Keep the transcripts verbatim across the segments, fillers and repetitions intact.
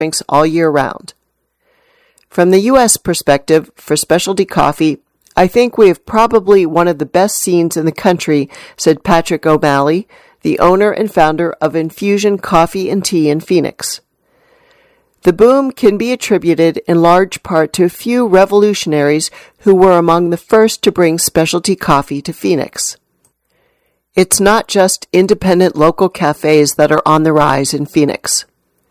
drinks all year round. From the U S perspective, for specialty coffee, I think we have probably one of the best scenes in the country, said Patrick O'Malley, the owner and founder of Infusion Coffee and Tea in Phoenix. The boom can be attributed in large part to a few revolutionaries who were among the first to bring specialty coffee to Phoenix. It's not just independent local cafes that are on the rise in Phoenix.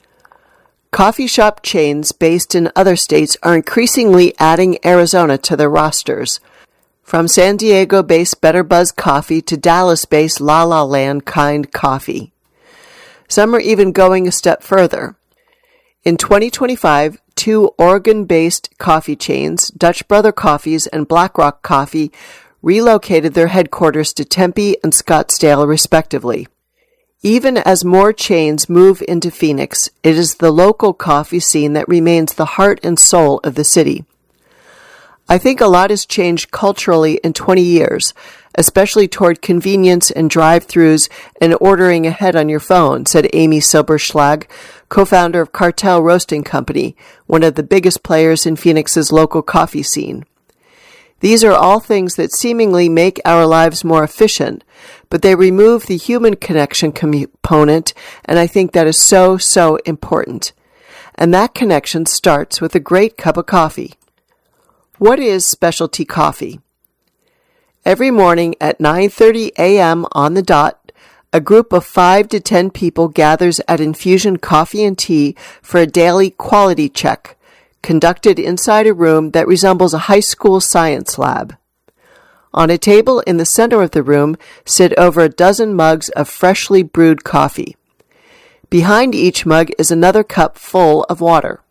Coffee shop chains based in other states are increasingly adding Arizona to their rosters, from San Diego-based Better Buzz Coffee to Dallas-based La La Land Kind Coffee. Some are even going a step further. In twenty twenty-five, two Oregon-based coffee chains, Dutch Brother Coffees and Black Rock Coffee, relocated their headquarters to Tempe and Scottsdale, respectively. Even as more chains move into Phoenix, it is the local coffee scene that remains the heart and soul of the city. I think a lot has changed culturally in twenty years, especially toward convenience and drive-thrus and ordering ahead on your phone, said Amy Silberschlag, co-founder of Cartel Roasting Company, one of the biggest players in Phoenix's local coffee scene. These are all things that seemingly make our lives more efficient, but they remove the human connection component, and I think that is so, so important. And that connection starts with a great cup of coffee. What is specialty coffee? Every morning at nine thirty a.m. on the dot, a group of five to ten people gathers at Infusion Coffee and Tea for a daily quality check, conducted inside a room that resembles a high school science lab. On a table in the center of the room sit over a dozen mugs of freshly brewed coffee. Behind each mug is another cup full of water.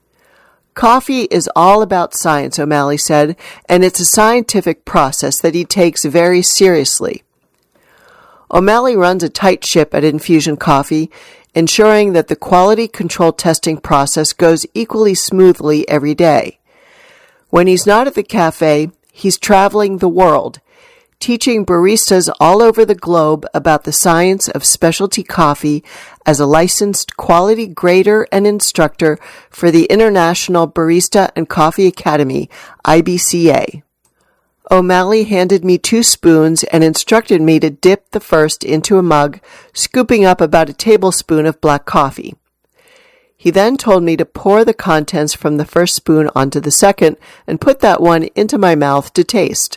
Coffee is all about science, O'Malley said, and it's a scientific process that he takes very seriously. O'Malley runs a tight ship at Infusion Coffee, ensuring that the quality control testing process goes equally smoothly every day. When he's not at the cafe, he's traveling the world, teaching baristas all over the globe about the science of specialty coffee as a licensed quality grader and instructor for the International Barista and Coffee Academy, I B C A. O'Malley handed me two spoons and instructed me to dip the first into a mug, scooping up about a tablespoon of black coffee. He then told me to pour the contents from the first spoon onto the second and put that one into my mouth to taste.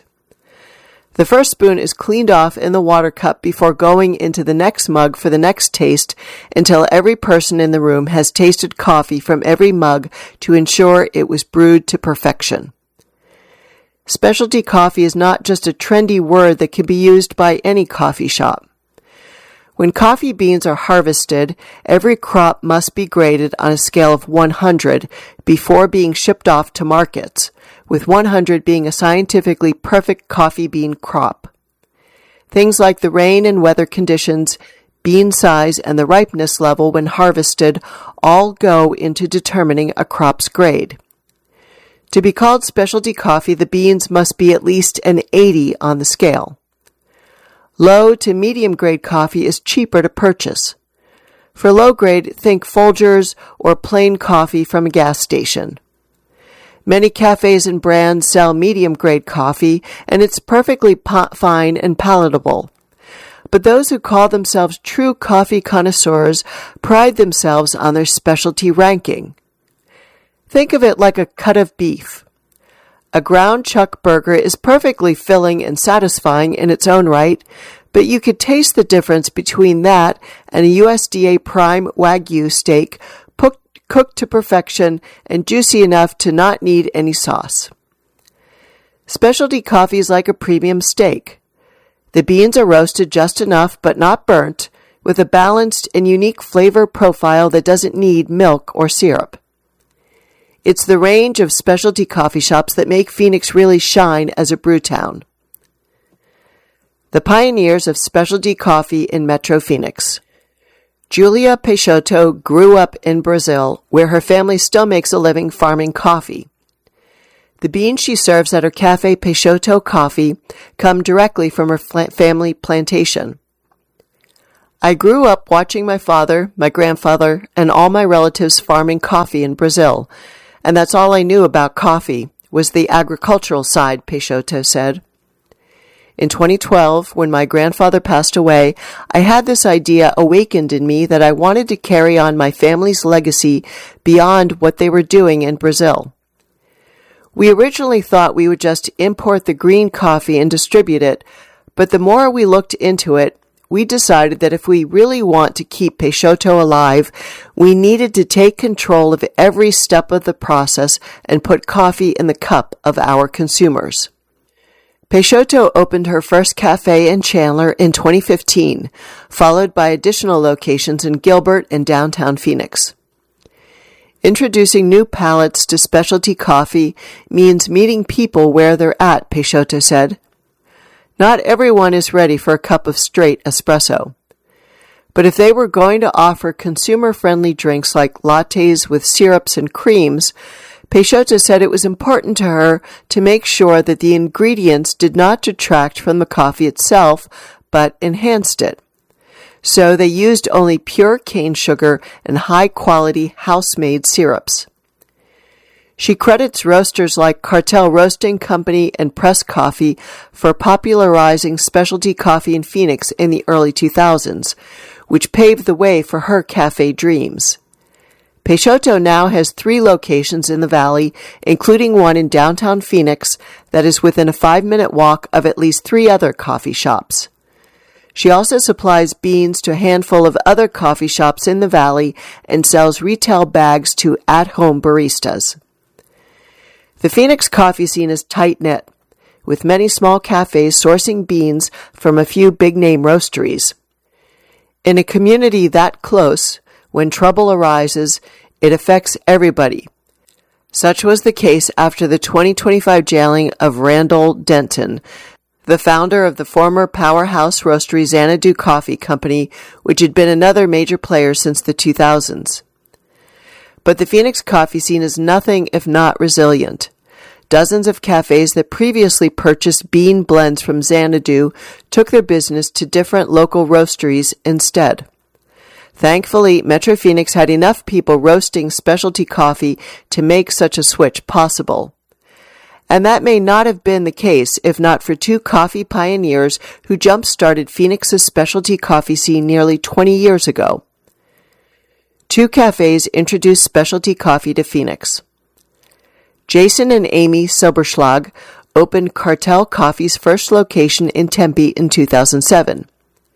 The first spoon is cleaned off in the water cup before going into the next mug for the next taste until every person in the room has tasted coffee from every mug to ensure it was brewed to perfection. Specialty coffee is not just a trendy word that can be used by any coffee shop. When coffee beans are harvested, every crop must be graded on a scale of one hundred before being shipped off to markets, with one hundred being a scientifically perfect coffee bean crop. Things like the rain and weather conditions, bean size, and the ripeness level when harvested all go into determining a crop's grade. To be called specialty coffee, the beans must be at least an eighty on the scale. Low to medium grade coffee is cheaper to purchase. For low grade, think Folgers or plain coffee from a gas station. Many cafes and brands sell medium grade coffee, and it's perfectly po- fine and palatable. But those who call themselves true coffee connoisseurs pride themselves on their specialty ranking. Think of it like a cut of beef. A ground chuck burger is perfectly filling and satisfying in its own right, but you could taste the difference between that and a U S D A prime Wagyu steak cooked to perfection and juicy enough to not need any sauce. Specialty coffee is like a premium steak. The beans are roasted just enough but not burnt, with a balanced and unique flavor profile that doesn't need milk or syrup. It's the range of specialty coffee shops that make Phoenix really shine as a brew town. The pioneers of specialty coffee in Metro Phoenix. Julia Peixoto grew up in Brazil, where her family still makes a living farming coffee. The beans she serves at her cafe Peixoto Coffee come directly from her family plantation. I grew up watching my father, my grandfather, and all my relatives farming coffee in Brazil, and that's all I knew about coffee, was the agricultural side, Peixoto said. In twenty twelve, when my grandfather passed away, I had this idea awakened in me that I wanted to carry on my family's legacy beyond what they were doing in Brazil. We originally thought we would just import the green coffee and distribute it, but the more we looked into it, we decided that if we really want to keep Peixoto alive, we needed to take control of every step of the process and put coffee in the cup of our consumers. Peixoto opened her first cafe in Chandler in twenty fifteen, followed by additional locations in Gilbert and downtown Phoenix. Introducing new palates to specialty coffee means meeting people where they're at, Peixoto said. Not everyone is ready for a cup of straight espresso. But if they were going to offer consumer-friendly drinks like lattes with syrups and creams, Peixoto said it was important to her to make sure that the ingredients did not detract from the coffee itself, but enhanced it. So they used only pure cane sugar and high-quality house-made syrups. She credits roasters like Cartel Roasting Company and Press Coffee for popularizing specialty coffee in Phoenix in the early two thousands, which paved the way for her cafe dreams. Peixoto now has three locations in the valley, including one in downtown Phoenix that is within a five-minute walk of at least three other coffee shops. She also supplies beans to a handful of other coffee shops in the valley and sells retail bags to at-home baristas. The Phoenix coffee scene is tight-knit, with many small cafes sourcing beans from a few big-name roasteries. In a community that close, when trouble arises, it affects everybody. Such was the case after the twenty twenty-five jailing of Randall Denton, the founder of the former powerhouse roastery Xanadu Coffee Company, which had been another major player since the two thousands. But the Phoenix coffee scene is nothing if not resilient. Dozens of cafes that previously purchased bean blends from Xanadu took their business to different local roasteries instead. Thankfully, Metro Phoenix had enough people roasting specialty coffee to make such a switch possible. And that may not have been the case if not for two coffee pioneers who jump-started Phoenix's specialty coffee scene nearly twenty years ago. Two cafes introduced specialty coffee to Phoenix. Jason and Amy Silberschlag opened Cartel Coffee's first location in Tempe in two thousand seven.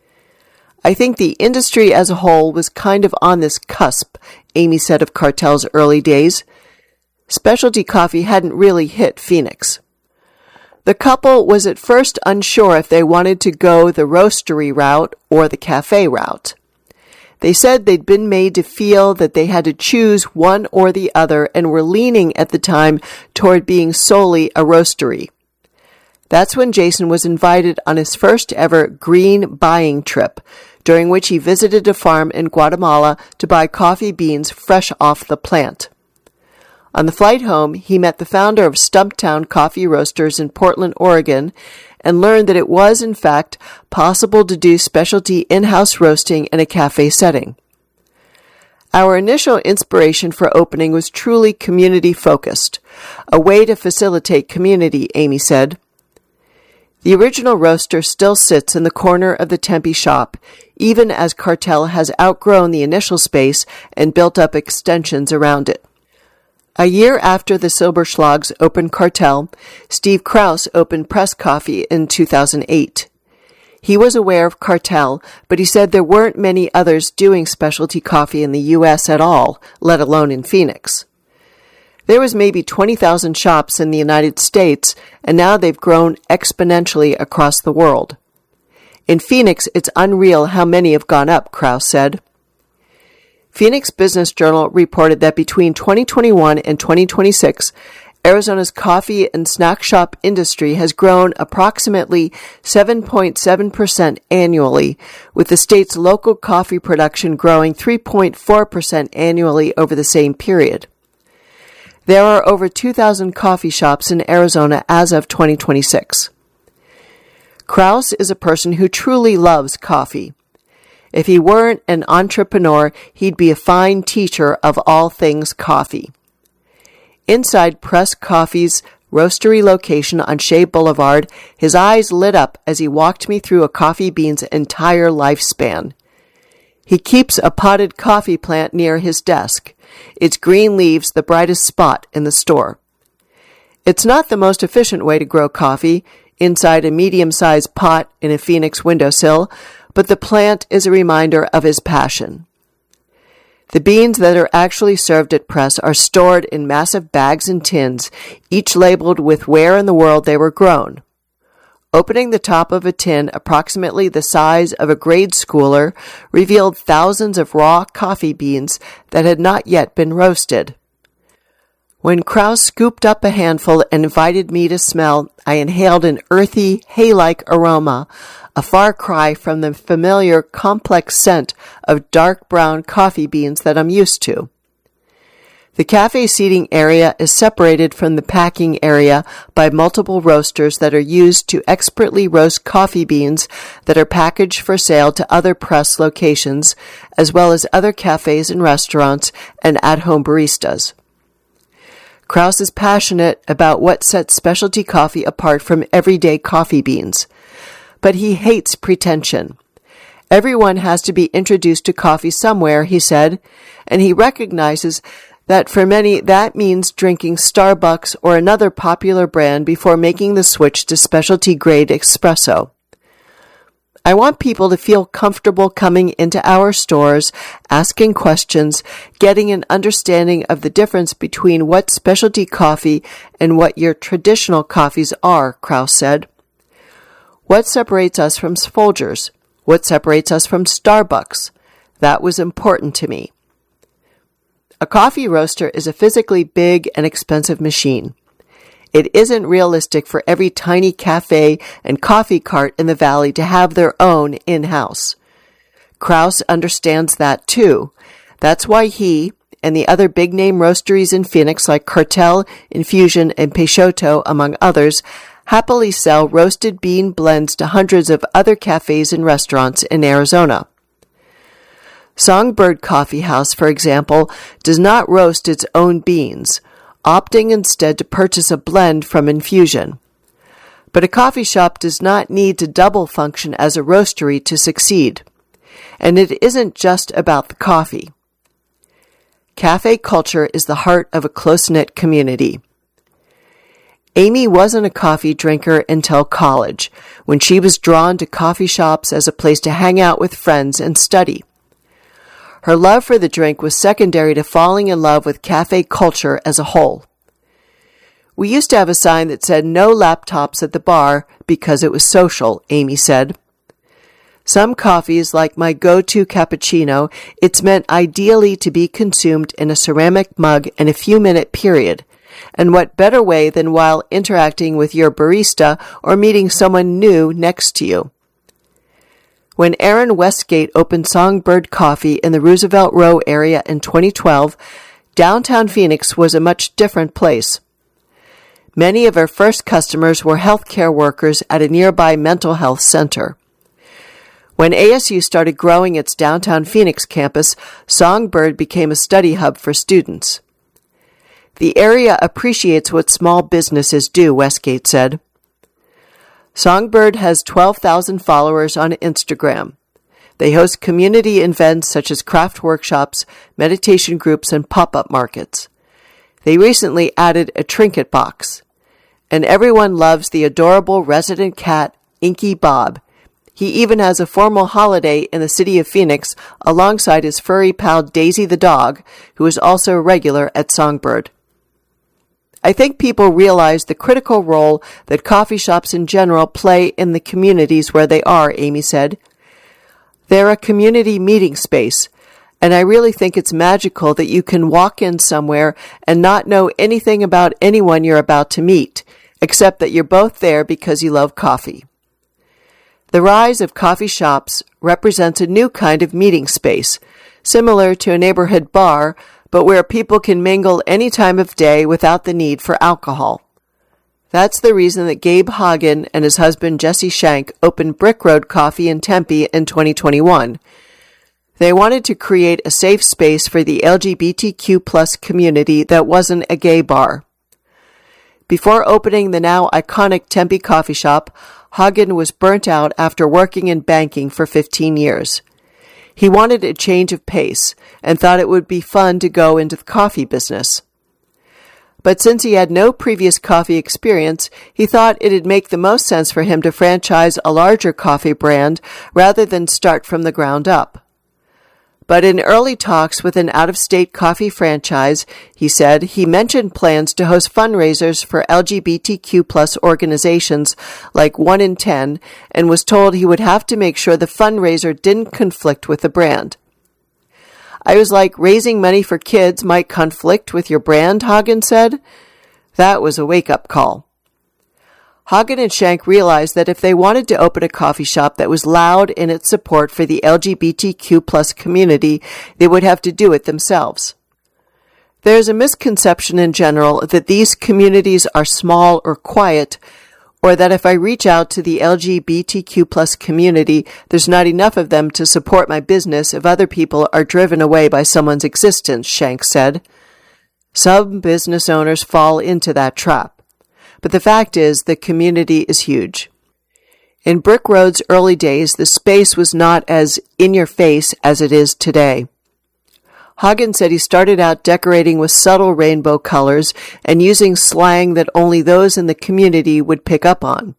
I think the industry as a whole was kind of on this cusp, Amy said of Cartel's early days. Specialty coffee hadn't really hit Phoenix. The couple was at first unsure if they wanted to go the roastery route or the cafe route. They said they'd been made to feel that they had to choose one or the other and were leaning at the time toward being solely a roastery. That's when Jason was invited on his first ever green buying trip, during which he visited a farm in Guatemala to buy coffee beans fresh off the plant. On the flight home, he met the founder of Stumptown Coffee Roasters in Portland, Oregon, and learned that it was, in fact, possible to do specialty in-house roasting in a cafe setting. Our initial inspiration for opening was truly community-focused, a way to facilitate community, Amy said. The original roaster still sits in the corner of the Tempe shop, even as Cartel has outgrown the initial space and built up extensions around it. A year after the Silberschlags opened Cartel, Steve Krause opened Press Coffee in two thousand eight. He was aware of Cartel, but he said there weren't many others doing specialty coffee in the U S at all, let alone in Phoenix. There was maybe twenty thousand shops in the United States, and now they've grown exponentially across the world. In Phoenix, it's unreal how many have gone up, Krause said. Phoenix Business Journal reported that between twenty twenty-one and twenty twenty-six, Arizona's coffee and snack shop industry has grown approximately seven point seven percent annually, with the state's local coffee production growing three point four percent annually over the same period. There are over two thousand coffee shops in Arizona as of twenty twenty-six. Krause is a person who truly loves coffee. If he weren't an entrepreneur, he'd be a fine teacher of all things coffee. Inside Press Coffee's roastery location on Shea Boulevard, his eyes lit up as he walked me through a coffee bean's entire lifespan. He keeps a potted coffee plant near his desk, its green leaves the brightest spot in the store. It's not the most efficient way to grow coffee, inside a medium-sized pot in a Phoenix windowsill, but the plant is a reminder of his passion. The beans that are actually served at Press are stored in massive bags and tins, each labeled with where in the world they were grown. Opening the top of a tin approximately the size of a grade schooler revealed thousands of raw coffee beans that had not yet been roasted. When Kraus scooped up a handful and invited me to smell, I inhaled an earthy, hay-like aroma, a far cry from the familiar, complex scent of dark brown coffee beans that I'm used to. The cafe seating area is separated from the packing area by multiple roasters that are used to expertly roast coffee beans that are packaged for sale to other Press locations, as well as other cafes and restaurants and at-home baristas. Kraus is passionate about what sets specialty coffee apart from everyday coffee beans, but he hates pretension. Everyone has to be introduced to coffee somewhere, he said, and he recognizes that for many that means drinking Starbucks or another popular brand before making the switch to specialty-grade espresso. I want people to feel comfortable coming into our stores, asking questions, getting an understanding of the difference between what specialty coffee and what your traditional coffees are, Kraus said. What separates us from Folgers? What separates us from Starbucks? That was important to me. A coffee roaster is a physically big and expensive machine. It isn't realistic for every tiny cafe and coffee cart in the valley to have their own in-house. Kraus understands that too. That's why he and the other big-name roasteries in Phoenix like Cartel, Infusion, and Peixoto, among others, happily sell roasted bean blends to hundreds of other cafes and restaurants in Arizona. Songbird Coffee House, for example, does not roast its own beans, opting instead to purchase a blend from Infusion. But a coffee shop does not need to double function as a roastery to succeed. And it isn't just about the coffee. Cafe culture is the heart of a close-knit community. Amy wasn't a coffee drinker until college, when she was drawn to coffee shops as a place to hang out with friends and study. Her love for the drink was secondary to falling in love with cafe culture as a whole. We used to have a sign that said no laptops at the bar because it was social, Amy said. Some coffees, like my go-to cappuccino, it's meant ideally to be consumed in a ceramic mug in a few-minute period. And what better way than while interacting with your barista or meeting someone new next to you? When Aaron Westgate opened Songbird Coffee in the Roosevelt Row area in twenty twelve, downtown Phoenix was a much different place. Many of our first customers were healthcare workers at a nearby mental health center. When A S U started growing its downtown Phoenix campus, Songbird became a study hub for students. The area appreciates what small businesses do, Westgate said. Songbird has twelve thousand followers on Instagram. They host community events such as craft workshops, meditation groups, and pop-up markets. They recently added a trinket box. And everyone loves the adorable resident cat, Inky Bob. He even has a formal holiday in the city of Phoenix alongside his furry pal Daisy the dog, who is also a regular at Songbird. I think people realize the critical role that coffee shops in general play in the communities where they are, Amy said. They're a community meeting space, and I really think it's magical that you can walk in somewhere and not know anything about anyone you're about to meet, except that you're both there because you love coffee. The rise of coffee shops represents a new kind of meeting space, similar to a neighborhood bar, but where people can mingle any time of day without the need for alcohol. That's the reason that Gabe Hagen and his husband Jesse Shank opened Brick Road Coffee in Tempe in twenty twenty-one. They wanted to create a safe space for the L G B T Q plus community that wasn't a gay bar. Before opening the now iconic Tempe coffee shop, Hagen was burnt out after working in banking for fifteen years. He wanted a change of pace and thought it would be fun to go into the coffee business. But since he had no previous coffee experience, he thought it'd make the most sense for him to franchise a larger coffee brand rather than start from the ground up. But in early talks with an out-of-state coffee franchise, he said he mentioned plans to host fundraisers for L G B T Q plus organizations like one in ten and was told he would have to make sure the fundraiser didn't conflict with the brand. I was like, raising money for kids might conflict with your brand, Hagen said. That was a wake-up call. Hagen and Schenck realized that if they wanted to open a coffee shop that was loud in its support for the L G B T Q plus community, they would have to do it themselves. There's a misconception in general that these communities are small or quiet, or that if I reach out to the L G B T Q plus community, there's not enough of them to support my business if other people are driven away by someone's existence, Schenck said. Some business owners fall into that trap. But the fact is, the community is huge. In Brick Road's early days, the space was not as in-your-face as it is today. Hagen said he started out decorating with subtle rainbow colors and using slang that only those in the community would pick up on.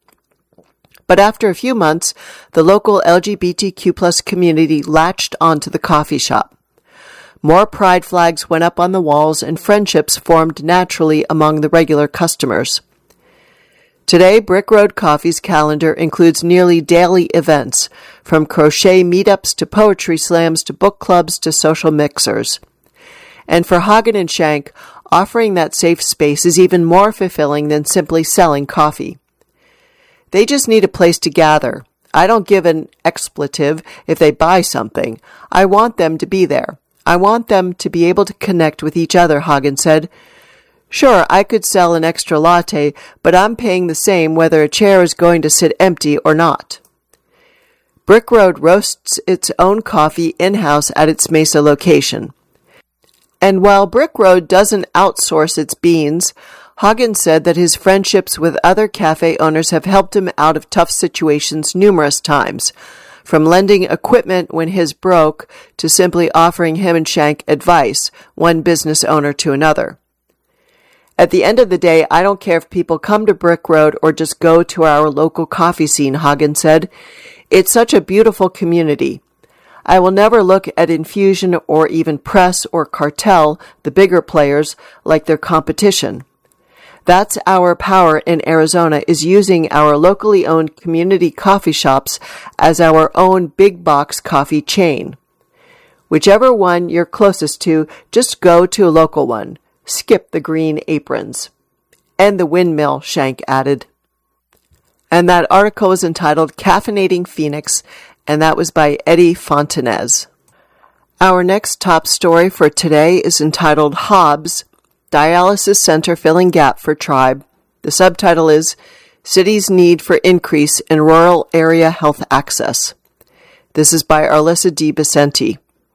But after a few months, the local L G B T Q plus community latched onto the coffee shop. More pride flags went up on the walls and friendships formed naturally among the regular customers. Today, Brick Road Coffee's calendar includes nearly daily events, from crochet meetups to poetry slams to book clubs to social mixers. And for Hagen and Schenck, offering that safe space is even more fulfilling than simply selling coffee. They just need a place to gather. I don't give an expletive if they buy something. I want them to be there. I want them to be able to connect with each other, Hagen said. Sure, I could sell an extra latte, but I'm paying the same whether a chair is going to sit empty or not. Brick Road roasts its own coffee in-house at its Mesa location. And while Brick Road doesn't outsource its beans, Hagen said that his friendships with other cafe owners have helped him out of tough situations numerous times, from lending equipment when his broke to simply offering him and Schenck advice, one business owner to another. At the end of the day, I don't care if people come to Brick Road or just go to our local coffee scene, Hagen said. It's such a beautiful community. I will never look at Infusion or even Press or Cartel, the bigger players, like their competition. That's our power in Arizona, is using our locally owned community coffee shops as our own big box coffee chain. Whichever one you're closest to, just go to a local one. Skip the green aprons. And the windmill, Schenck added. And that article was entitled Caffeinating Phoenix, and that was by Eddie Fontanez. Our next top story for today is entitled Hobbs, Dialysis Center Filling Gap for Tribe. The subtitle is City's Need for Increase in Rural Area Health Access. This is by Arlissa D. Vicente.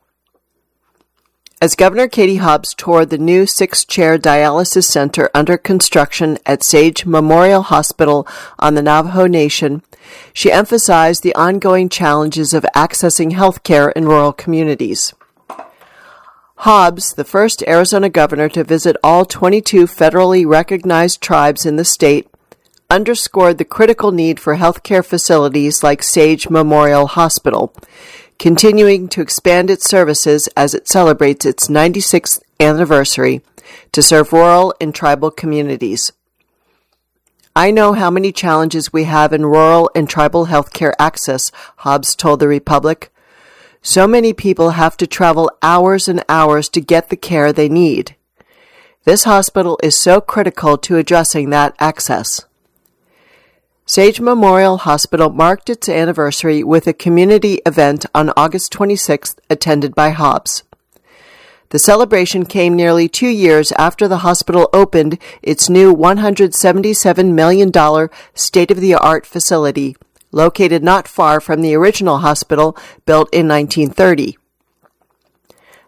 As Governor Katie Hobbs toured the new six-chair dialysis center under construction at Sage Memorial Hospital on the Navajo Nation, she emphasized the ongoing challenges of accessing health care in rural communities. Hobbs, the first Arizona governor to visit all twenty-two federally recognized tribes in the state, underscored the critical need for health care facilities like Sage Memorial Hospital, continuing to expand its services as it celebrates its ninety-sixth anniversary to serve rural and tribal communities. I know how many challenges we have in rural and tribal healthcare access, Hobbs told the Republic. So many people have to travel hours and hours to get the care they need. This hospital is so critical to addressing that access. Sage Memorial Hospital marked its anniversary with a community event on August twenty-sixth, attended by Hobbs. The celebration came nearly two years after the hospital opened its new one hundred seventy-seven million dollars state-of-the-art facility, located not far from the original hospital built in nineteen thirty.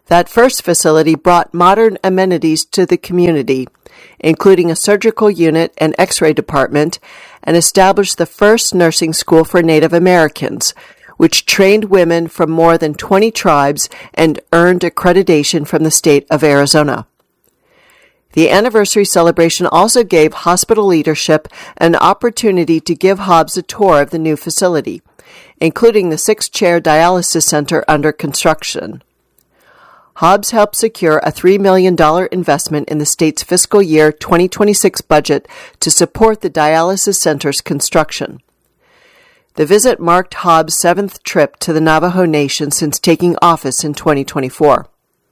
That first facility brought modern amenities to the community, including a surgical unit and X-ray department, and established the first nursing school for Native Americans, which trained women from more than twenty tribes and earned accreditation from the state of Arizona. The anniversary celebration also gave hospital leadership an opportunity to give Hobbs a tour of the new facility, including the six-chair dialysis center under construction. Hobbs helped secure a three million dollars investment in the state's fiscal year twenty twenty-six budget to support the dialysis center's construction. The visit marked Hobbs' seventh trip to the Navajo Nation since taking office in twenty twenty-four.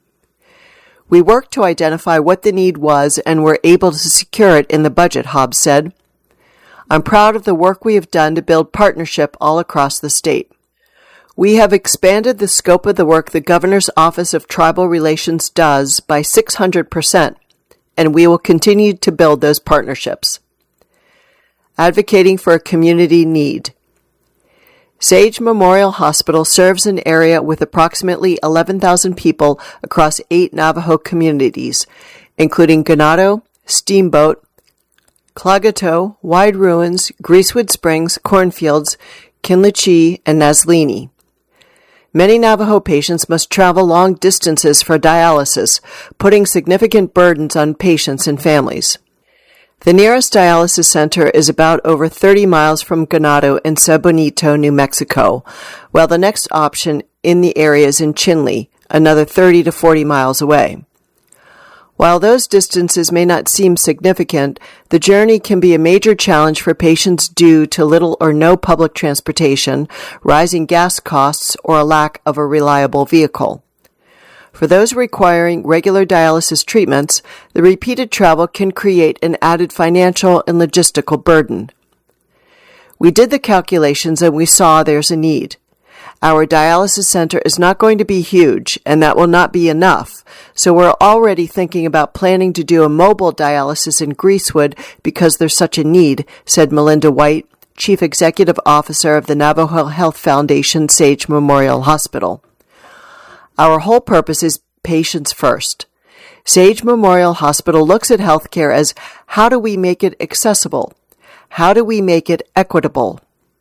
We worked to identify what the need was and were able to secure it in the budget, Hobbs said. I'm proud of the work we have done to build partnership all across the state. We have expanded the scope of the work the Governor's Office of Tribal Relations does by six hundred percent, and we will continue to build those partnerships. Advocating for a community need. Sage Memorial Hospital serves an area with approximately eleven thousand people across eight Navajo communities, including Ganado, Steamboat, Klagetoh, Wide Ruins, Greasewood Springs, Cornfields, Kinlichee, and Naslini. Many Navajo patients must travel long distances for dialysis, putting significant burdens on patients and families. The nearest dialysis center is about over thirty miles from Ganado in Sabonito, New Mexico, while the next option in the area is in Chinle, another thirty to forty miles away. While those distances may not seem significant, the journey can be a major challenge for patients due to little or no public transportation, rising gas costs, or a lack of a reliable vehicle. For those requiring regular dialysis treatments, the repeated travel can create an added financial and logistical burden. We did the calculations and we saw there's a need. Our dialysis center is not going to be huge, and that will not be enough, so we're already thinking about planning to do a mobile dialysis in Greasewood because there's such a need, said Melinda White, Chief Executive Officer of the Navajo Health Foundation Sage Memorial Hospital. Our whole purpose is patients first. Sage Memorial Hospital looks at healthcare as how do we make it accessible? How do we make it equitable?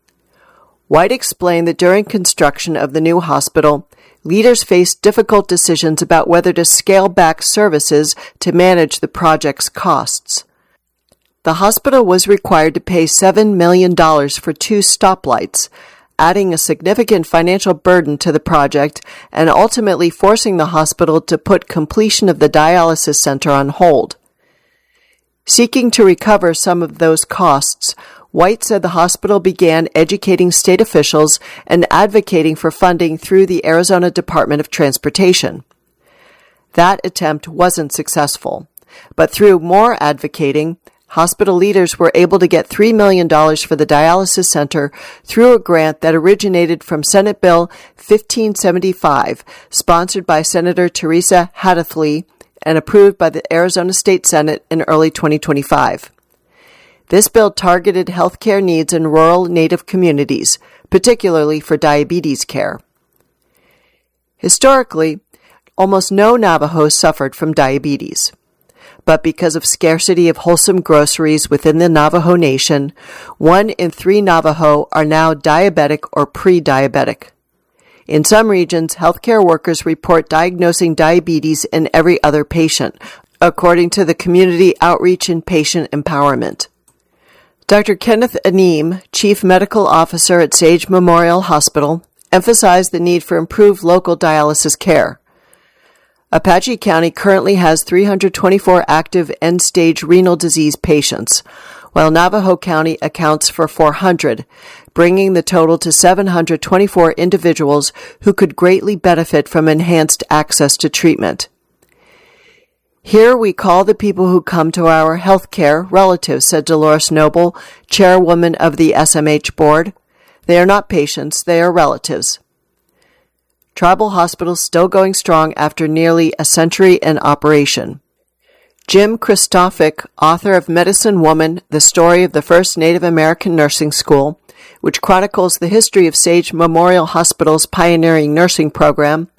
White explained that during construction of the new hospital, leaders faced difficult decisions about whether to scale back services to manage the project's costs. The hospital was required to pay seven million dollars for two stoplights, adding a significant financial burden to the project and ultimately forcing the hospital to put completion of the dialysis center on hold. Seeking to recover some of those costs, White said the hospital began educating state officials and advocating for funding through the Arizona Department of Transportation. That attempt wasn't successful, but through more advocating, hospital leaders were able to get three million dollars for the dialysis center through a grant that originated from Senate Bill fifteen seventy-five, sponsored by Senator Teresa Hatherley and approved by the Arizona State Senate in early twenty twenty-five. This bill targeted healthcare needs in rural Native communities, particularly for diabetes care. Historically, almost no Navajos suffered from diabetes. But because of scarcity of wholesome groceries within the Navajo Nation, one in three Navajo are now diabetic or pre-diabetic. In some regions, healthcare workers report diagnosing diabetes in every other patient, according to the Community Outreach and Patient Empowerment. Doctor Kenneth Aneem, Chief Medical Officer at Sage Memorial Hospital, emphasized the need for improved local dialysis care. Apache County currently has three hundred twenty-four active end-stage renal disease patients, while Navajo County accounts for four hundred, bringing the total to seven hundred twenty-four individuals who could greatly benefit from enhanced access to treatment. Here we call the people who come to our health care relatives, said Dolores Noble, chairwoman of the S M H board. They are not patients, they are relatives. Tribal hospitals still going strong after nearly a century in operation. Jim Kristofik, author of Medicine Woman, The Story of the First Native American Nursing School, which chronicles the history of Sage Memorial Hospital's pioneering nursing program,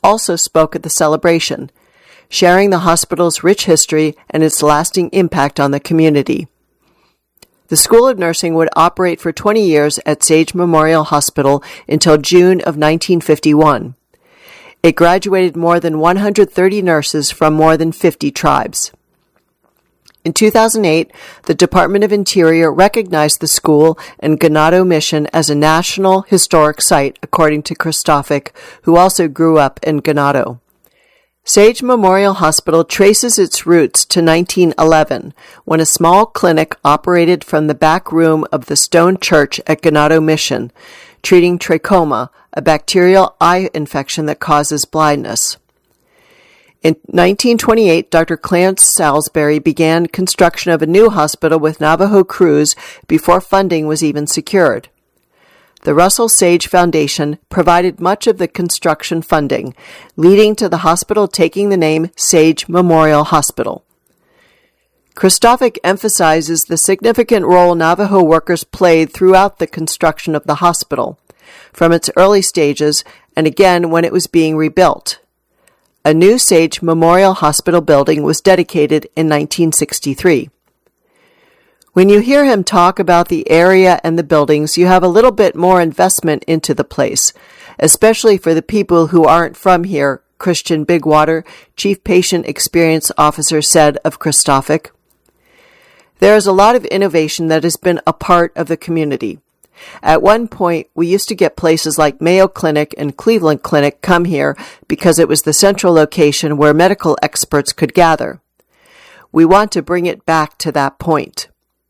also spoke at the celebration, sharing the hospital's rich history and its lasting impact on the community. The School of Nursing would operate for twenty years at Sage Memorial Hospital until June of nineteen fifty-one. It graduated more than one hundred thirty nurses from more than fifty tribes. In two thousand eight, the Department of Interior recognized the school and Ganado Mission as a National Historic Site, according to Kristofic, who also grew up in Ganado. Sage Memorial Hospital traces its roots to nineteen eleven, when a small clinic operated from the back room of the stone church at Ganado Mission, treating trachoma, a bacterial eye infection that causes blindness. In nineteen twenty-eight, Doctor Clarence Salisbury began construction of a new hospital with Navajo crews before funding was even secured. The Russell Sage Foundation provided much of the construction funding, leading to the hospital taking the name Sage Memorial Hospital. Kristofic emphasizes the significant role Navajo workers played throughout the construction of the hospital, from its early stages and again when it was being rebuilt. A new Sage Memorial Hospital building was dedicated in nineteen sixty-three. When you hear him talk about the area and the buildings, you have a little bit more investment into the place, especially for the people who aren't from here, Christian Bigwater, Chief Patient Experience Officer, said of Kristofic. There is a lot of innovation that has been a part of the community. At one point, we used to get places like Mayo Clinic and Cleveland Clinic come here because it was the central location where medical experts could gather. We want to bring it back to that point.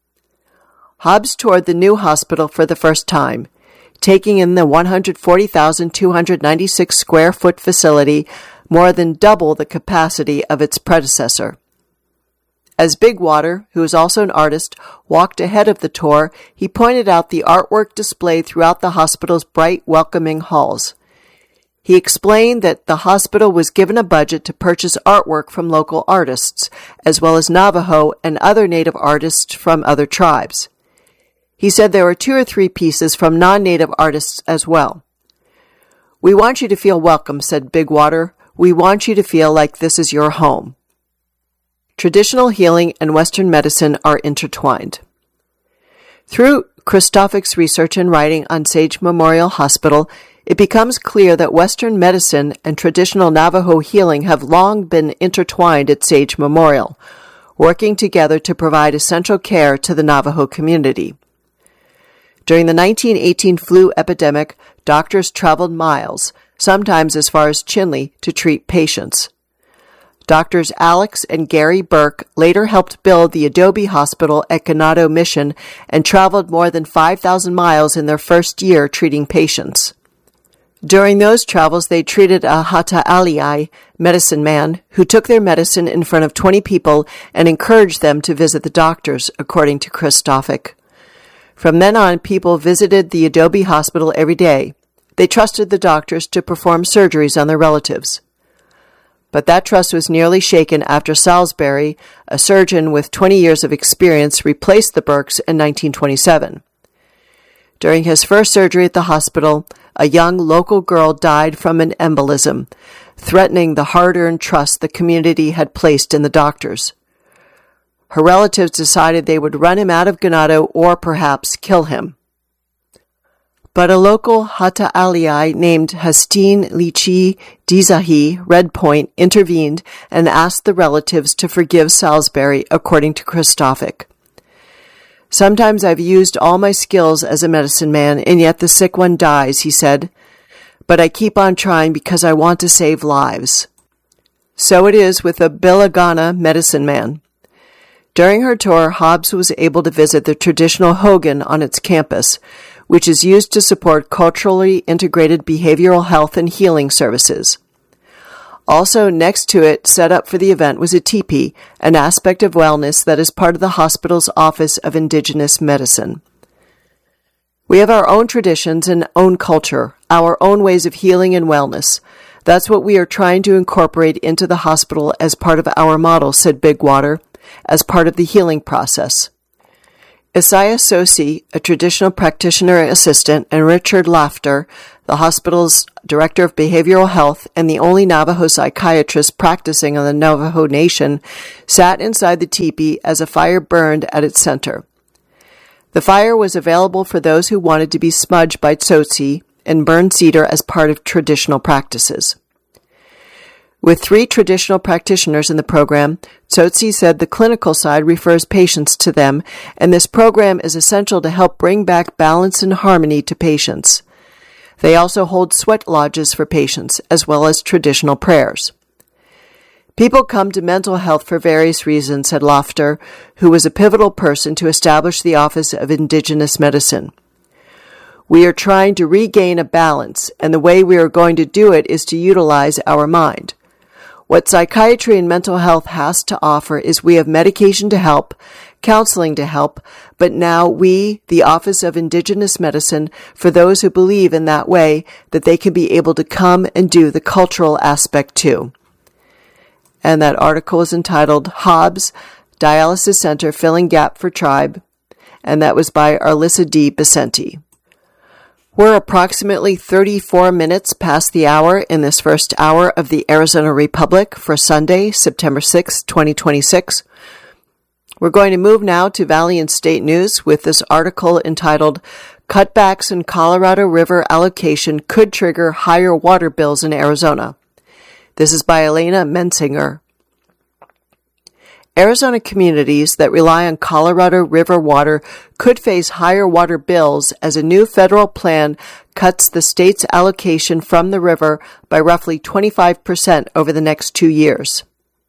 Hobbs toured the new hospital for the first time, taking in the one hundred forty thousand two hundred ninety-six square foot facility, more than double the capacity of its predecessor. As Bigwater, who is also an artist, walked ahead of the tour, he pointed out the artwork displayed throughout the hospital's bright, welcoming halls. He explained that the hospital was given a budget to purchase artwork from local artists, as well as Navajo and other native artists from other tribes. He said there were two or three pieces from non-native artists as well. "We want you to feel welcome," said Bigwater. "We want you to feel like this is your home." Traditional healing and Western medicine are intertwined. Through Kristofic's research and writing on Sage Memorial Hospital, it becomes clear that Western medicine and traditional Navajo healing have long been intertwined at Sage Memorial, working together to provide essential care to the Navajo community. During the nineteen eighteen flu epidemic, doctors traveled miles, sometimes as far as Chinle, to treat patients. Doctors Alex and Gary Burke later helped build the Adobe Hospital at Ganado Mission and traveled more than five thousand miles in their first year treating patients. During those travels, they treated a Hata'aliai, medicine man, who took their medicine in front of twenty people and encouraged them to visit the doctors, according to Kristofic. From then on, people visited the Adobe Hospital every day. They trusted the doctors to perform surgeries on their relatives. But that trust was nearly shaken after Salisbury, a surgeon with twenty years of experience, replaced the Burkes in nineteen twenty-seven. During his first surgery at the hospital, a young local girl died from an embolism, threatening the hard-earned trust the community had placed in the doctors. Her relatives decided they would run him out of Ganado or perhaps kill him. But a local Hata'aliai named Hastine Lichi Dizahi, Red Point, intervened and asked the relatives to forgive Salisbury, according to Kristofic. "Sometimes I've used all my skills as a medicine man, and yet the sick one dies," he said. "But I keep on trying because I want to save lives." So it is with the Bilagana medicine man. During her tour, Hobbs was able to visit the traditional Hogan on its campus, which is used to support culturally integrated behavioral health and healing services. Also next to it, set up for the event, was a teepee, an aspect of wellness that is part of the hospital's Office of Indigenous Medicine. We have our own traditions and own culture, our own ways of healing and wellness. That's what we are trying to incorporate into the hospital as part of our model, said Bigwater, as part of the healing process. Isaiah Sosi, a traditional practitioner assistant, and Richard Laughter, the hospital's director of behavioral health and the only Navajo psychiatrist practicing on the Navajo Nation, sat inside the teepee as a fire burned at its center. The fire was available for those who wanted to be smudged by tsotsi and burn cedar as part of traditional practices. With three traditional practitioners in the program, Tsotsi said the clinical side refers patients to them, and this program is essential to help bring back balance and harmony to patients. They also hold sweat lodges for patients, as well as traditional prayers. People come to mental health for various reasons, said Lofter, who was a pivotal person to establish the Office of Indigenous Medicine. We are trying to regain a balance, and the way we are going to do it is to utilize our mind. What psychiatry and mental health has to offer is we have medication to help, counseling to help, but now we, the Office of Indigenous Medicine, for those who believe in that way, that they can be able to come and do the cultural aspect too. And that article is entitled Hobbs, Dialysis Center Filling Gap for Tribe, and that was by Arlissa D. Becenti. We're approximately thirty-four minutes past the hour in this first hour of the Arizona Republic for Sunday, September sixth, twenty twenty-six. We're going to move now to Valley and State News with this article entitled Cutbacks in Colorado River Allocation Could Trigger Higher Water Bills in Arizona. This is by Elena Mensinger. Arizona communities that rely on Colorado River water could face higher water bills as a new federal plan cuts the state's allocation from the river by roughly twenty-five percent over the next two years.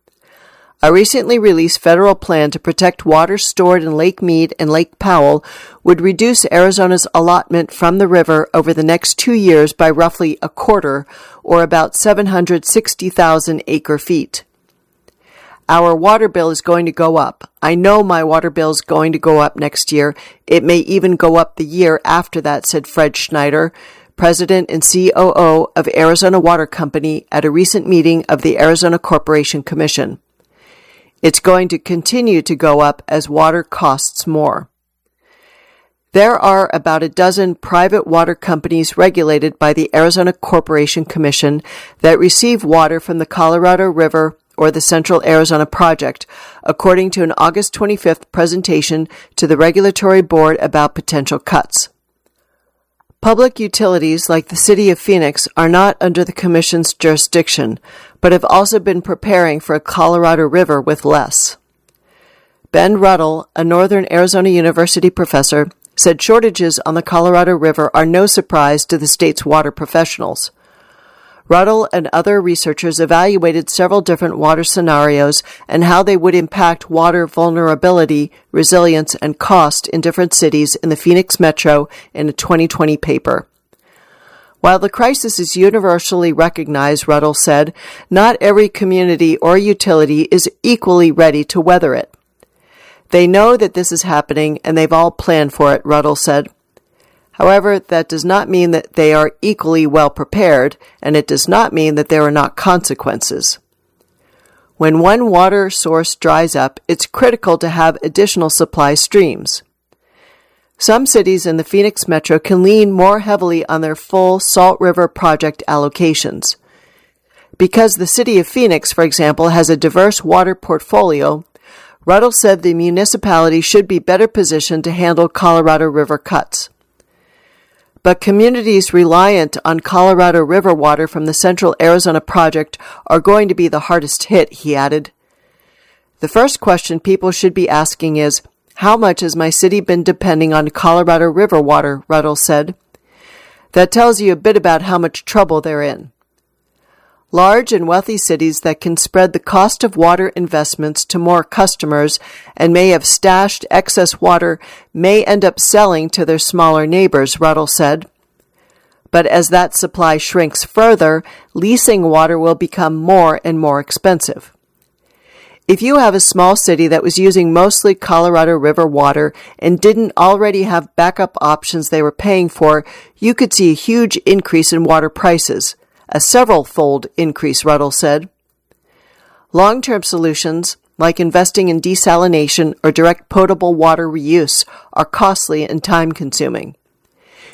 A recently released federal plan to protect water stored in Lake Mead and Lake Powell would reduce Arizona's allotment from the river over the next two years by roughly a quarter, or about seven hundred sixty thousand acre feet. Our water bill is going to go up. I know my water bill is going to go up next year. It may even go up the year after that, said Fred Schneider, president and C O O of Arizona Water Company, at a recent meeting of the Arizona Corporation Commission. It's going to continue to go up as water costs more. There are about a dozen private water companies regulated by the Arizona Corporation Commission that receive water from the Colorado River or the Central Arizona Project, according to an August twenty-fifth presentation to the Regulatory Board about potential cuts. Public utilities like the City of Phoenix are not under the Commission's jurisdiction, but have also been preparing for a Colorado River with less. Ben Ruddle, a Northern Arizona University professor, said shortages on the Colorado River are no surprise to the state's water professionals. Ruddle and other researchers evaluated several different water scenarios and how they would impact water vulnerability, resilience, and cost in different cities in the Phoenix Metro in a twenty twenty paper. While the crisis is universally recognized, Ruddle said, not every community or utility is equally ready to weather it. They know that this is happening and they've all planned for it, Ruddle said. However, that does not mean that they are equally well prepared, and it does not mean that there are not consequences. When one water source dries up, it's critical to have additional supply streams. Some cities in the Phoenix Metro can lean more heavily on their full Salt River project allocations. Because the city of Phoenix, for example, has a diverse water portfolio, Ruddle said the municipality should be better positioned to handle Colorado River cuts. But communities reliant on Colorado River water from the Central Arizona Project are going to be the hardest hit, he added. The first question people should be asking is, how much has my city been depending on Colorado River water, Ruddle said. That tells you a bit about how much trouble they're in. Large and wealthy cities that can spread the cost of water investments to more customers and may have stashed excess water may end up selling to their smaller neighbors, Ruddle said. But as that supply shrinks further, leasing water will become more and more expensive. If you have a small city that was using mostly Colorado River water and didn't already have backup options they were paying for, you could see a huge increase in water prices. A several-fold increase, Ruddle said. Long-term solutions, like investing in desalination or direct potable water reuse, are costly and time-consuming.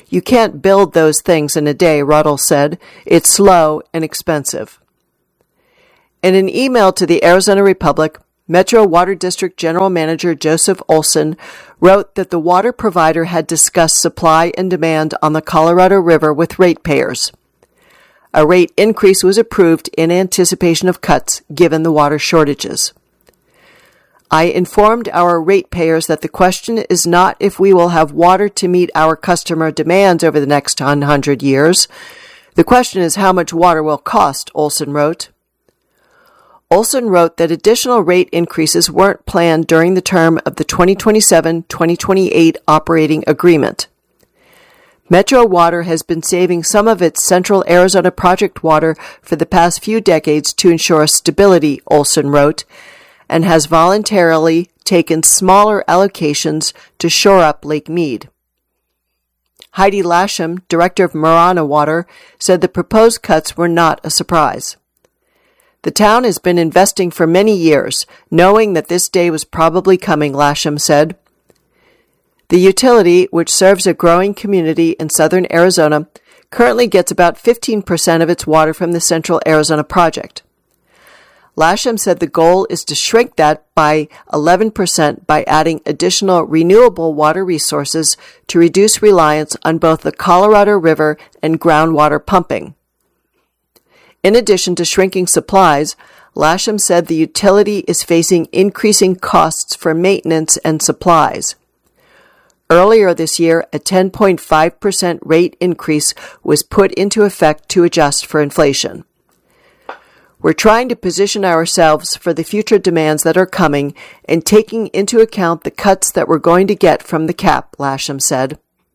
You can't build those things in a day, Ruddle said. It's slow and expensive. In an email to the Arizona Republic, Metro Water District General Manager Joseph Olson wrote that the water provider had discussed supply and demand on the Colorado River with ratepayers. A rate increase was approved in anticipation of cuts given the water shortages. I informed our ratepayers that the question is not if we will have water to meet our customer demands over the next one hundred years. The question is how much water will cost, Olson wrote. Olson wrote that additional rate increases weren't planned during the term of the twenty twenty-seven twenty twenty-eight operating agreement. Metro Water has been saving some of its Central Arizona project water for the past few decades to ensure stability, Olson wrote, and has voluntarily taken smaller allocations to shore up Lake Mead. Heidi Lasham, director of Marana Water, said the proposed cuts were not a surprise. The town has been investing for many years, knowing that this day was probably coming, Lasham said. The utility, which serves a growing community in southern Arizona, currently gets about fifteen percent of its water from the Central Arizona Project. Lasham said the goal is to shrink that by eleven percent by adding additional renewable water resources to reduce reliance on both the Colorado River and groundwater pumping. In addition to shrinking supplies, Lasham said the utility is facing increasing costs for maintenance and supplies. Earlier this year, a ten point five percent rate increase was put into effect to adjust for inflation. We're trying to position ourselves for the future demands that are coming and taking into account the cuts that we're going to get from the cap, Lasham said.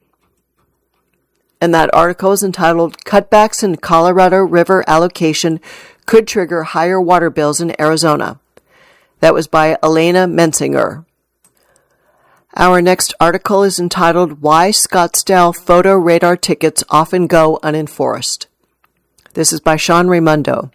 And that article is entitled, Cutbacks in Colorado River Allocation Could Trigger Higher Water Bills in Arizona. That was by Elena Mensinger. Our next article is entitled, Why Scottsdale Photo Radar Tickets Often Go Unenforced. This is by Sean Raimundo.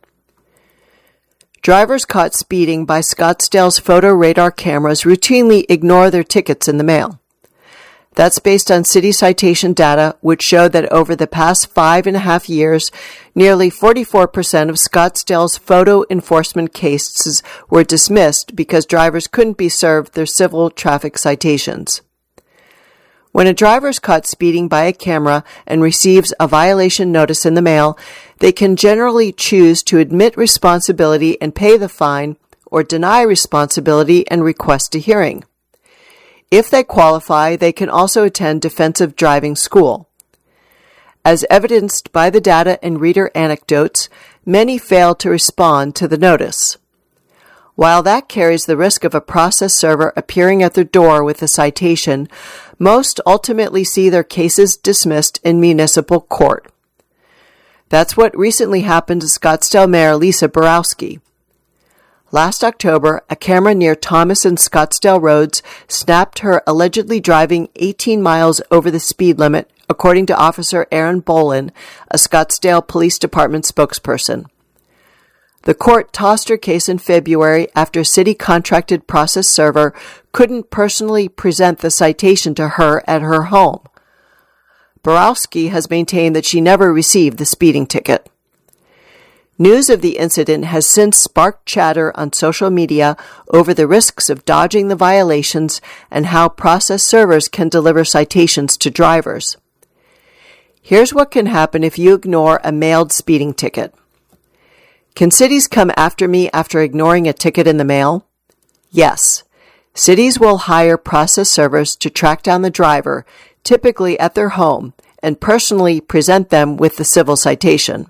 Drivers caught speeding by Scottsdale's photo radar cameras routinely ignore their tickets in the mail. That's based on city citation data, which showed that over the past five and a half years, nearly forty-four percent of Scottsdale's photo enforcement cases were dismissed because drivers couldn't be served their civil traffic citations. When a driver is caught speeding by a camera and receives a violation notice in the mail, they can generally choose to admit responsibility and pay the fine, or deny responsibility and request a hearing. If they qualify, they can also attend defensive driving school. As evidenced by the data and reader anecdotes, many fail to respond to the notice. While that carries the risk of a process server appearing at their door with a citation, most ultimately see their cases dismissed in municipal court. That's what recently happened to Scottsdale Mayor Lisa Borowski. Last October, a camera near Thomas and Scottsdale roads snapped her allegedly driving eighteen miles over the speed limit, according to Officer Aaron Bolin, a Scottsdale Police Department spokesperson. The court tossed her case in February after a city-contracted process server couldn't personally present the citation to her at her home. Borowski has maintained that she never received the speeding ticket. News of the incident has since sparked chatter on social media over the risks of dodging the violations and how process servers can deliver citations to drivers. Here's what can happen if you ignore a mailed speeding ticket. Can cities come after me after ignoring a ticket in the mail? Yes. Cities will hire process servers to track down the driver, typically at their home, and personally present them with the civil citation.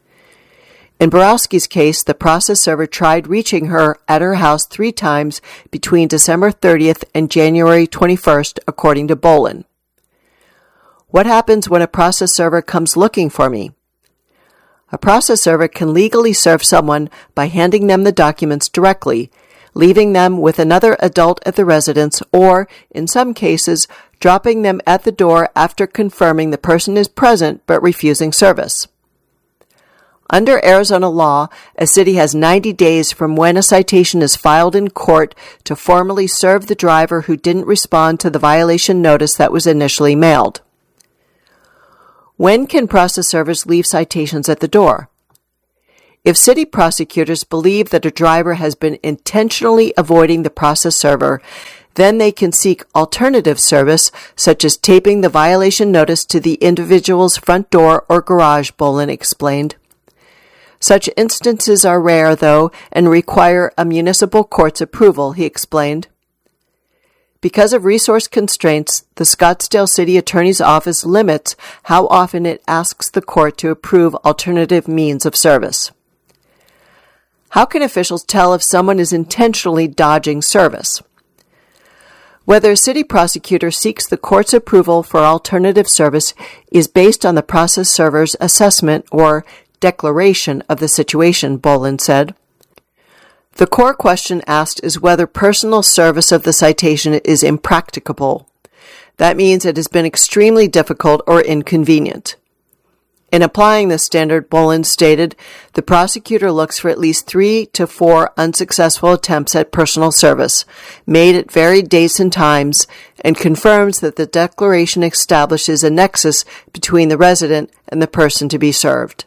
In Borowski's case, the process server tried reaching her at her house three times between December thirtieth and January twenty-first, according to Bolin. What happens when a process server comes looking for me? A process server can legally serve someone by handing them the documents directly, leaving them with another adult at the residence, or, in some cases, dropping them at the door after confirming the person is present but refusing service. Under Arizona law, a city has ninety days from when a citation is filed in court to formally serve the driver who didn't respond to the violation notice that was initially mailed. When can process servers leave citations at the door? If city prosecutors believe that a driver has been intentionally avoiding the process server, then they can seek alternative service, such as taping the violation notice to the individual's front door or garage, Bolin explained. Such instances are rare, though, and require a municipal court's approval, he explained. Because of resource constraints, the Scottsdale City Attorney's Office limits how often it asks the court to approve alternative means of service. How can officials tell if someone is intentionally dodging service? Whether a city prosecutor seeks the court's approval for alternative service is based on the process server's assessment or declaration of the situation, Bolin said. The core question asked is whether personal service of the citation is impracticable. That means it has been extremely difficult or inconvenient. In applying this standard, Bolin stated, the prosecutor looks for at least three to four unsuccessful attempts at personal service, made at varied dates and times, and confirms that the declaration establishes a nexus between the resident and the person to be served.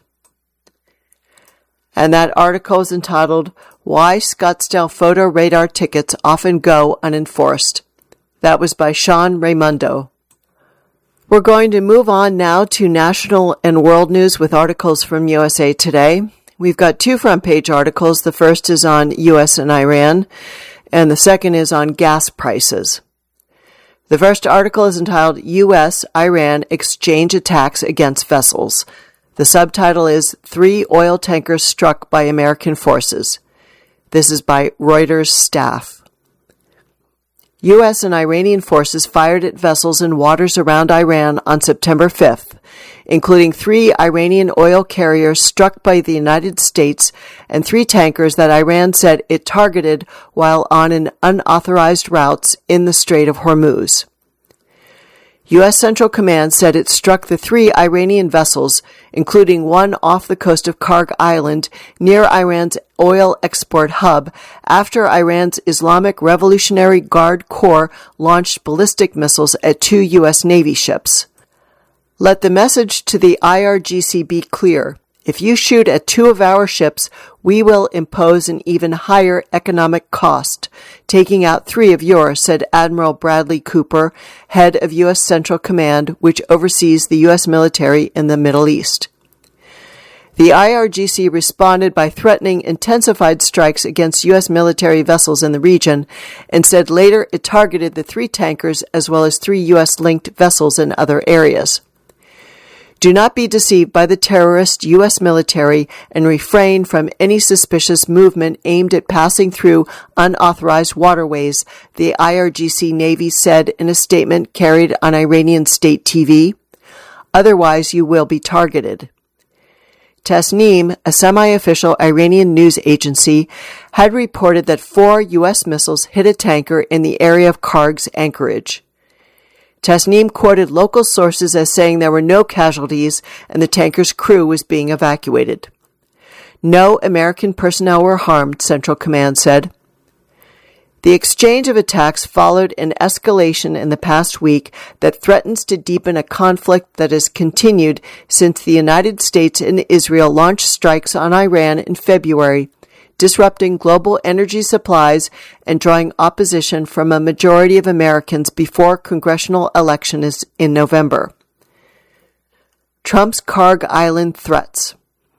And that article is entitled, Why Scottsdale Photo Radar Tickets Often Go Unenforced. That was by Sean Raimundo. We're going to move on now to national and world news with articles from U S A Today. We've got two front-page articles. The first is on U S and Iran, and the second is on gas prices. The first article is entitled, U S Iran Exchange Attacks Against Vessels. The subtitle is Three Oil Tankers Struck by American Forces. This is by Reuters staff. U S and Iranian forces fired at vessels in waters around Iran on September fifth, including three Iranian oil carriers struck by the United States and three tankers that Iran said it targeted while on an unauthorized routes in the Strait of Hormuz. U S Central Command said it struck the three Iranian vessels, including one off the coast of Karg Island near Iran's oil export hub, after Iran's Islamic Revolutionary Guard Corps launched ballistic missiles at two U S Navy ships. Let the message to the I R G C be clear. If you shoot at two of our ships, we will impose an even higher economic cost, taking out three of yours, said Admiral Bradley Cooper, head of U S Central Command, which oversees the U S military in the Middle East. The I R G C responded by threatening intensified strikes against U S military vessels in the region, and said later it targeted the three tankers as well as three U S-linked vessels in other areas. Do not be deceived by the terrorist U S military and refrain from any suspicious movement aimed at passing through unauthorized waterways, the I R G C Navy said in a statement carried on Iranian state T V. Otherwise, you will be targeted. Tasnim, a semi-official Iranian news agency, had reported that four U S missiles hit a tanker in the area of Karg's anchorage. Tasnim quoted local sources as saying there were no casualties and the tanker's crew was being evacuated. No American personnel were harmed, Central Command said. The exchange of attacks followed an escalation in the past week that threatens to deepen a conflict that has continued since the United States and Israel launched strikes on Iran in February, disrupting global energy supplies and drawing opposition from a majority of Americans before congressional election is in November. Trump's Karg Island threats.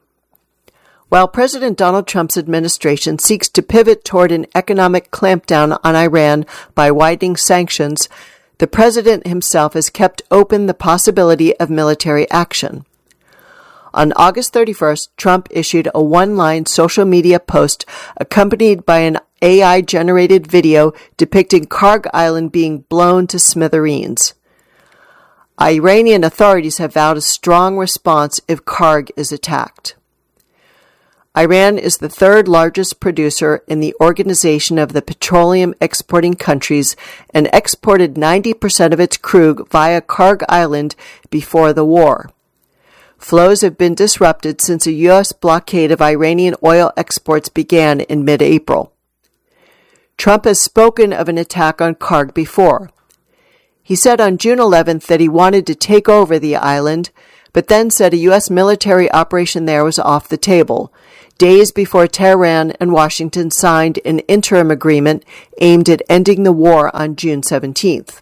While President Donald Trump's administration seeks to pivot toward an economic clampdown on Iran by widening sanctions, the president himself has kept open the possibility of military action. On August thirty-first, Trump issued a one-line social media post accompanied by an A I-generated video depicting Karg Island being blown to smithereens. Iranian authorities have vowed a strong response if Karg is attacked. Iran is the third largest producer in the Organization of the Petroleum Exporting Countries and exported ninety percent of its crude via Karg Island before the war. Flows have been disrupted since a U S blockade of Iranian oil exports began in mid-April. Trump has spoken of an attack on Karg before. He said on June eleventh that he wanted to take over the island, but then said a U S military operation there was off the table, days before Tehran and Washington signed an interim agreement aimed at ending the war on June seventeenth.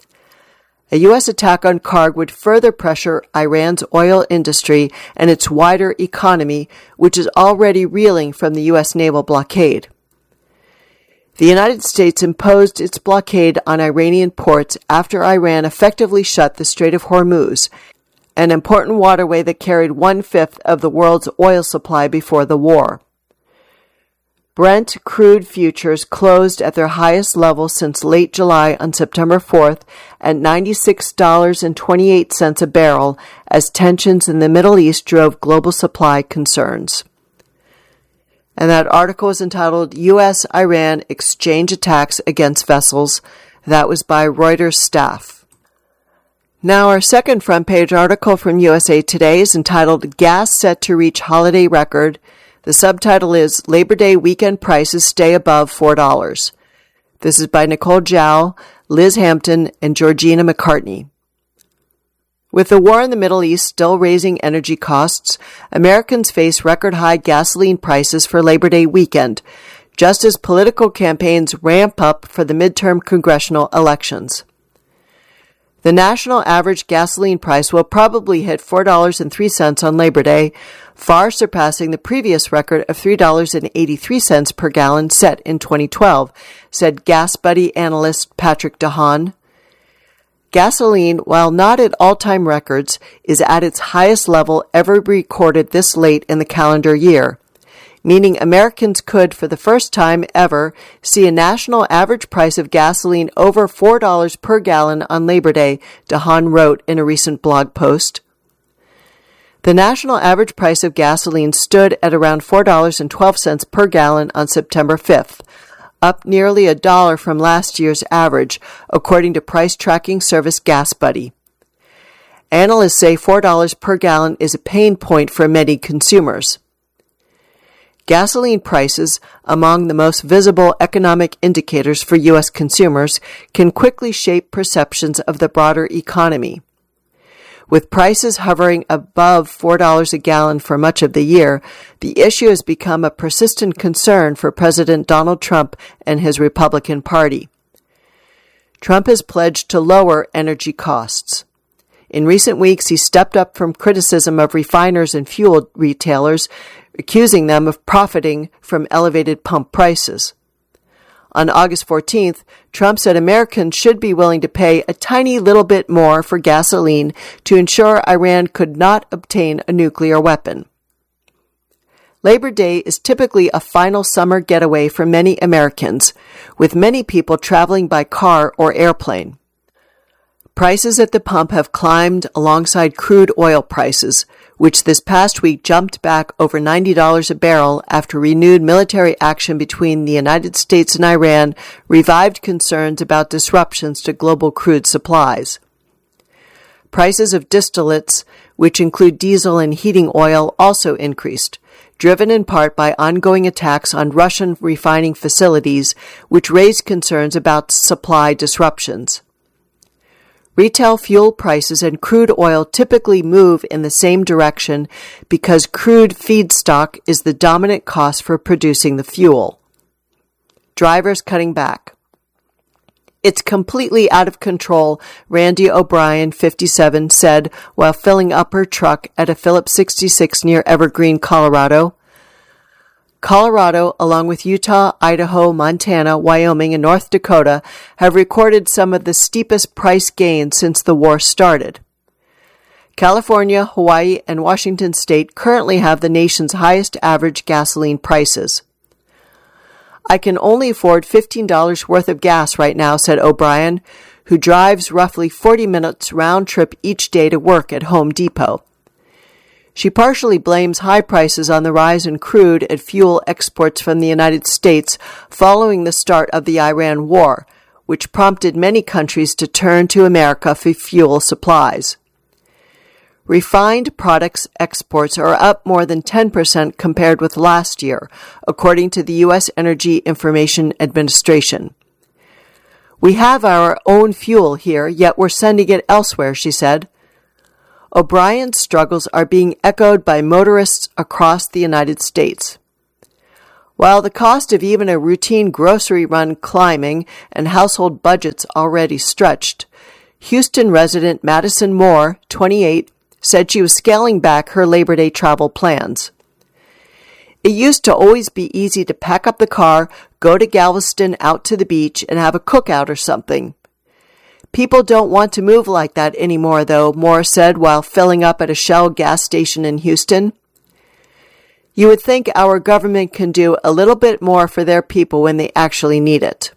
A U S attack on Karg would further pressure Iran's oil industry and its wider economy, which is already reeling from the U S naval blockade. The United States imposed its blockade on Iranian ports after Iran effectively shut the Strait of Hormuz, an important waterway that carried one-fifth of the world's oil supply before the war. Brent crude futures closed at their highest level since late July on September fourth at ninety-six dollars and twenty-eight cents a barrel as tensions in the Middle East drove global supply concerns. And that article is entitled U S Iran Exchange Attacks Against Vessels. That was by Reuters staff. Now our second front page article from U S A Today is entitled Gas Set to Reach Holiday Record. The subtitle is Labor Day Weekend Prices Stay Above four dollars. This is by Nicole Jow, Liz Hampton, and Georgina McCartney. With the war in the Middle East still raising energy costs, Americans face record-high gasoline prices for Labor Day weekend, just as political campaigns ramp up for the midterm congressional elections. The national average gasoline price will probably hit four dollars and three cents on Labor Day, far surpassing the previous record of three dollars and eighty-three cents per gallon set in twenty twelve, said GasBuddy analyst Patrick DeHaan. Gasoline, while not at all-time records, is at its highest level ever recorded this late in the calendar year, meaning Americans could, for the first time ever, see a national average price of gasoline over four dollars per gallon on Labor Day, DeHaan wrote in a recent blog post. The national average price of gasoline stood at around four dollars and twelve cents per gallon on September fifth, up nearly a dollar from last year's average, according to price tracking service GasBuddy. Analysts say four dollars per gallon is a pain point for many consumers. Gasoline prices, among the most visible economic indicators for U S consumers, can quickly shape perceptions of the broader economy. With prices hovering above four dollars a gallon for much of the year, the issue has become a persistent concern for President Donald Trump and his Republican Party. Trump has pledged to lower energy costs. In recent weeks, he stepped up from criticism of refiners and fuel retailers, accusing them of profiting from elevated pump prices. On August fourteenth, Trump said Americans should be willing to pay a tiny little bit more for gasoline to ensure Iran could not obtain a nuclear weapon. Labor Day is typically a final summer getaway for many Americans, with many people traveling by car or airplane. Prices at the pump have climbed alongside crude oil prices, which this past week jumped back over ninety dollars a barrel after renewed military action between the United States and Iran revived concerns about disruptions to global crude supplies. Prices of distillates, which include diesel and heating oil, also increased, driven in part by ongoing attacks on Russian refining facilities, which raised concerns about supply disruptions. Retail fuel prices and crude oil typically move in the same direction because crude feedstock is the dominant cost for producing the fuel. Drivers cutting back. It's completely out of control, Randy O'Brien, fifty-seven, said while filling up her truck at a Phillips sixty-six near Evergreen, Colorado. Colorado, along with Utah, Idaho, Montana, Wyoming, and North Dakota, have recorded some of the steepest price gains since the war started. California, Hawaii, and Washington state currently have the nation's highest average gasoline prices. I can only afford fifteen dollars worth of gas right now, said O'Brien, who drives roughly forty minutes round trip each day to work at Home Depot. She partially blames high prices on the rise in crude and fuel exports from the United States following the start of the Iran war, which prompted many countries to turn to America for fuel supplies. Refined products exports are up more than ten percent compared with last year, according to the U S Energy Information Administration. We have our own fuel here, yet we're sending it elsewhere, she said. O'Brien's struggles are being echoed by motorists across the United States. While the cost of even a routine grocery run climbing and household budgets already stretched, Houston resident Madison Moore, twenty-eight, said she was scaling back her Labor Day travel plans. It used to always be easy to pack up the car, go to Galveston out to the beach, and have a cookout or something. People don't want to move like that anymore, though, Moore said while filling up at a Shell gas station in Houston. You would think our government can do a little bit more for their people when they actually need it.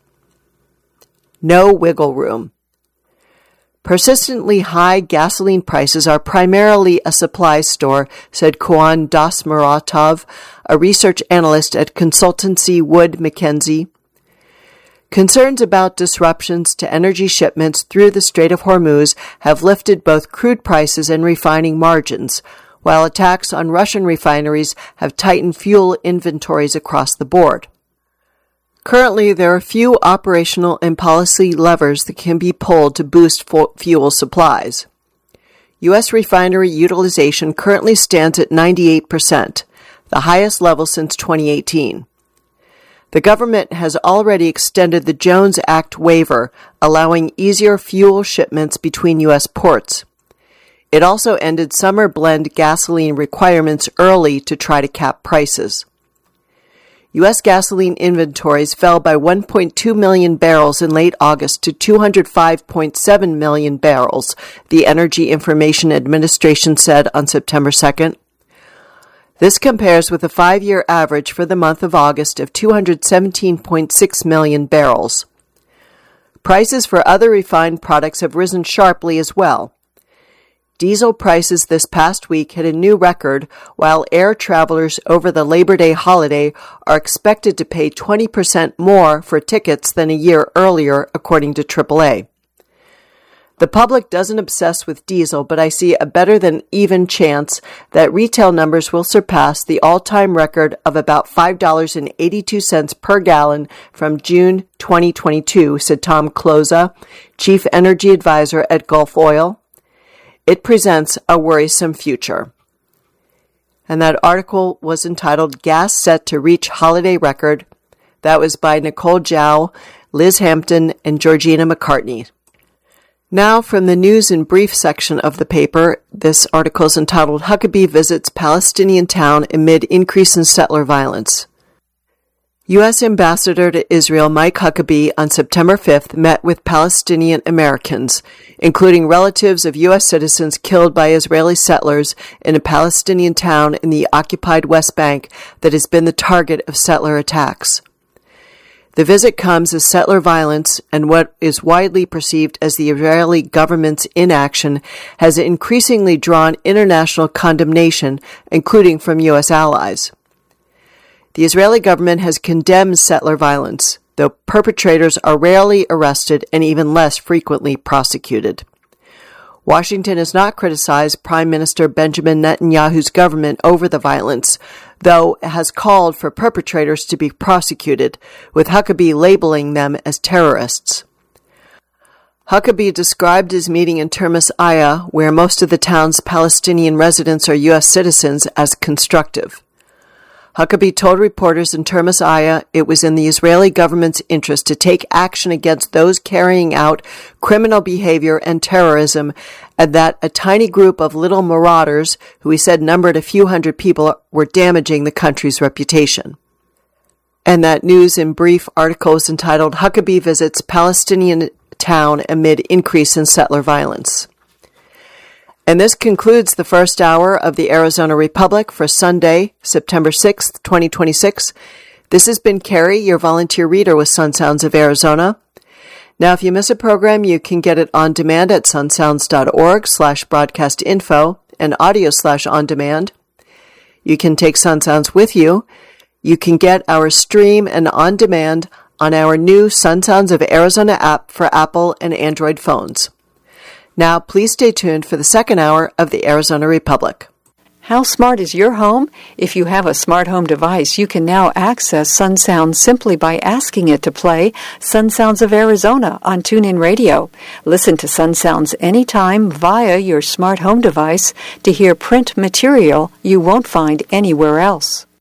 No wiggle room. Persistently high gasoline prices are primarily a supply store, said Kuan Dasmuratov, a research analyst at consultancy Wood Mackenzie. Concerns about disruptions to energy shipments through the Strait of Hormuz have lifted both crude prices and refining margins, while attacks on Russian refineries have tightened fuel inventories across the board. Currently, there are few operational and policy levers that can be pulled to boost fuel supplies. U S refinery utilization currently stands at ninety-eight percent, the highest level since twenty eighteen. The government has already extended the Jones Act waiver, allowing easier fuel shipments between U S ports. It also ended summer blend gasoline requirements early to try to cap prices. U S gasoline inventories fell by one point two million barrels in late August to two hundred five point seven million barrels, the Energy Information Administration said on September second. This compares with a five-year average for the month of August of two hundred seventeen point six million barrels. Prices for other refined products have risen sharply as well. Diesel prices this past week hit a new record, while air travelers over the Labor Day holiday are expected to pay twenty percent more for tickets than a year earlier, according to triple A. The public doesn't obsess with diesel, but I see a better than even chance that retail numbers will surpass the all-time record of about five dollars and eighty-two cents per gallon from June twenty twenty-two, said Tom Kloza, chief energy advisor at Gulf Oil. It presents a worrisome future. And that article was entitled Gas Set to Reach Holiday Record. That was by Nicole Zhao, Liz Hampton, and Georgina McCartney. Now from the news in brief section of the paper, this article is entitled Huckabee Visits Palestinian Town Amid Increase in Settler Violence. U S Ambassador to Israel Mike Huckabee on September fifth met with Palestinian Americans, including relatives of U S citizens killed by Israeli settlers in a Palestinian town in the occupied West Bank that has been the target of settler attacks. The visit comes as settler violence and what is widely perceived as the Israeli government's inaction has increasingly drawn international condemnation, including from U S allies. The Israeli government has condemned settler violence, though perpetrators are rarely arrested and even less frequently prosecuted. Washington has not criticized Prime Minister Benjamin Netanyahu's government over the violence, though it has called for perpetrators to be prosecuted, with Huckabee labeling them as terrorists. Huckabee described his meeting in Termis Aya, where most of the town's Palestinian residents are U S citizens, as constructive. Huckabee told reporters in Termis Aya it was in the Israeli government's interest to take action against those carrying out criminal behavior and terrorism, and that a tiny group of little marauders, who he said numbered a few hundred people, were damaging the country's reputation. And that news in brief article is entitled Huckabee Visits Palestinian Town Amid Increase in Settler Violence. And this concludes the first hour of the Arizona Republic for Sunday, September sixth, twenty twenty-six. This has been Carrie, your volunteer reader with Sun Sounds of Arizona. Now, if you miss a program, you can get it on demand at sunsounds.org slash broadcast info and audio slash on demand. You can take Sun Sounds with you. You can get our stream and on demand on our new Sun Sounds of Arizona app for Apple and Android phones. Now, please stay tuned for the second hour of the Arizona Republic. How smart is your home? If you have a smart home device, you can now access Sun Sounds simply by asking it to play Sun Sounds of Arizona on TuneIn Radio. Listen to Sun Sounds anytime via your smart home device to hear print material you won't find anywhere else.